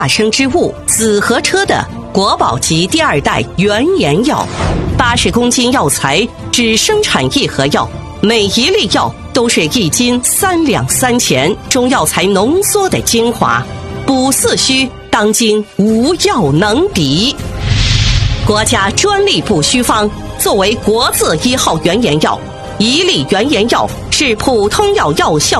大生之物紫河车的国宝级第2代原研药，80公斤药材只生产1盒药，每一粒药都是1斤3两3钱，中药材浓缩的精华，补四虚，当今无药能比。国家专利部虚方作为国字1号原研药，1粒原研药是普通药药效